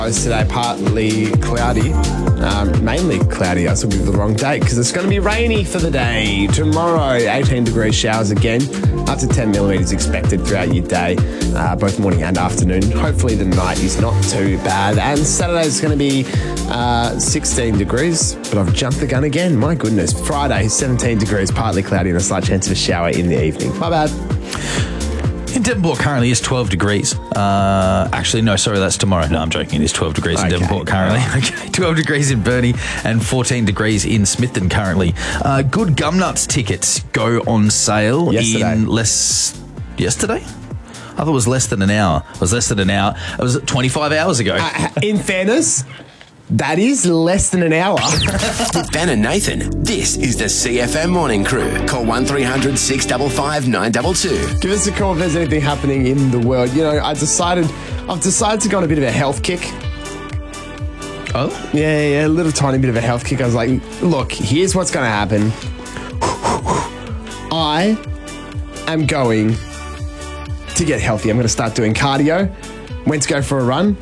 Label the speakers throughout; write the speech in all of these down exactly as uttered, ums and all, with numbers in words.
Speaker 1: Today, partly cloudy, um, mainly cloudy. I still give the wrong date because it's going to be rainy for the day. Tomorrow, eighteen degree showers again, up to ten millimetres expected throughout your day, uh, both morning and afternoon. Hopefully the night is not too bad. And Saturday is going to be uh, sixteen degrees, but I've jumped the gun again. My goodness. Friday, seventeen degrees, partly cloudy and a slight chance of a shower in the evening. My bad.
Speaker 2: In Devonport currently is twelve degrees. Uh, actually, no, sorry, that's tomorrow. No, I'm joking. It is twelve degrees
Speaker 1: okay.
Speaker 2: in Devonport currently. Okay, twelve degrees in Burnie and fourteen degrees in Smithton currently. Uh, Good Gumnuts tickets go on sale
Speaker 1: yesterday.
Speaker 2: in less... Yesterday? I thought it was less than an hour. It was less than an hour. It was twenty-five hours ago.
Speaker 1: Uh, in fairness... That is less than an hour.
Speaker 3: With Ben and Nathan, this is the C F M Morning Crew. Call one three hundred six five five nine two two.
Speaker 1: Give us a call if there's anything happening in the world. You know, I decided, I've decided to go on a bit of a health kick.
Speaker 2: Oh?
Speaker 1: Yeah, yeah, a little tiny bit of a health kick. I was like, look, here's what's going to happen. I am going to get healthy. I'm going to start doing cardio. Went to go for a run.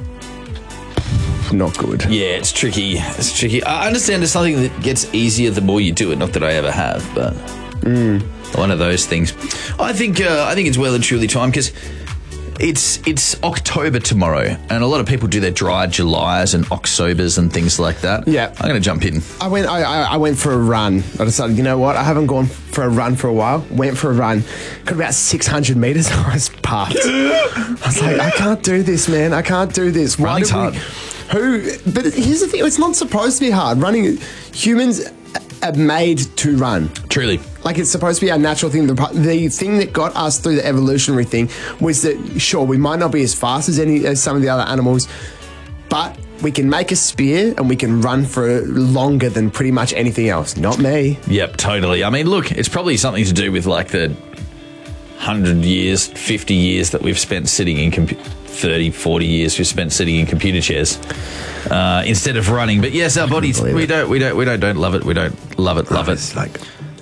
Speaker 1: Not good.
Speaker 2: Yeah, it's tricky. It's tricky. I understand it's something that gets easier the more you do it. Not that I ever have, but
Speaker 1: mm.
Speaker 2: one of those things. I think uh, I think it's well and truly time because it's it's October tomorrow, and a lot of people do their dry Julys and Octobers and things like that.
Speaker 1: Yeah,
Speaker 2: I'm going to jump in.
Speaker 1: I went. I, I, I went for a run. I decided, you know what? I haven't gone for a run for a while. Went for a run. Got about six hundred meters. I was puffed. I was like, I can't do this, man. I can't do this. Why
Speaker 2: Running's hard.
Speaker 1: We, Who? But here's the thing: it's not supposed to be hard. Running, humans are made to run.
Speaker 2: Truly,
Speaker 1: like it's supposed to be our natural thing. The, the thing that got us through the evolutionary thing was that sure, we might not be as fast as any as some of the other animals, but we can make a spear and we can run for longer than pretty much anything else. Not me.
Speaker 2: Yep, totally. I mean, look, it's probably something to do with like the hundred years, fifty years that we've spent sitting in computer. thirty, forty years we've spent sitting in computer chairs uh, instead of running. But yes, our bodies, we don't, we don't, we don't, don't love it. We don't love it, love
Speaker 1: oh,
Speaker 2: it.
Speaker 1: It's like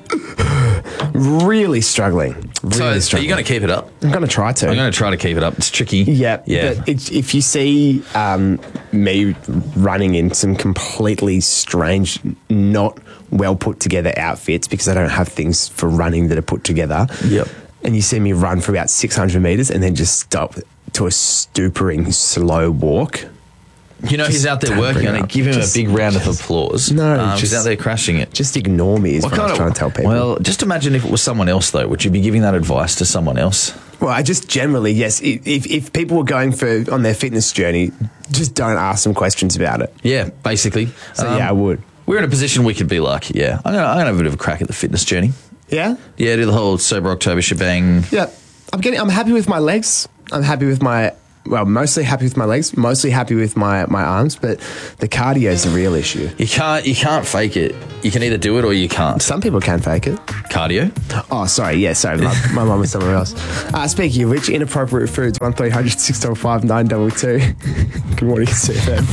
Speaker 1: really struggling. Really
Speaker 2: so
Speaker 1: struggling.
Speaker 2: Are you going to keep it up?
Speaker 1: I'm going to try to.
Speaker 2: I'm going to try to keep it up. It's tricky.
Speaker 1: Yeah.
Speaker 2: Yeah.
Speaker 1: But it, if you see um, me running in some completely strange, not well put together outfits because I don't have things for running that are put together.
Speaker 2: Yep.
Speaker 1: And you see me run for about six hundred meters and then just stop to a stupering slow walk.
Speaker 2: You know,
Speaker 1: just
Speaker 2: he's out there working on it. Give him just, a big round
Speaker 1: just,
Speaker 2: of applause.
Speaker 1: No,
Speaker 2: um,
Speaker 1: just,
Speaker 2: he's out there crashing it.
Speaker 1: Just ignore me is what, what I was trying to tell people.
Speaker 2: Well, just imagine if it was someone else, though. Would you be giving that advice to someone else?
Speaker 1: Well, I just generally, yes. If, if people were going for on their fitness journey, just don't ask them questions about it.
Speaker 2: Yeah, basically.
Speaker 1: So,
Speaker 2: um,
Speaker 1: yeah, I would.
Speaker 2: We're in a position we could be like, yeah, I'm going to have a bit of a crack at the fitness journey.
Speaker 1: Yeah?
Speaker 2: Yeah, do the whole Sober October shebang.
Speaker 1: Yeah. I'm getting. I'm happy with my legs. I'm happy with my... Well, mostly happy with my legs, mostly happy with my, my arms, but the cardio is the real issue.
Speaker 2: You can't you can't fake it. You can either do it or you can't.
Speaker 1: Some people can fake it.
Speaker 2: Cardio?
Speaker 1: Oh, sorry. Yeah, sorry. My, my mum was somewhere else. Uh, speaking of which, inappropriate foods, one three hundred six five five nine two two. Good morning, C F M.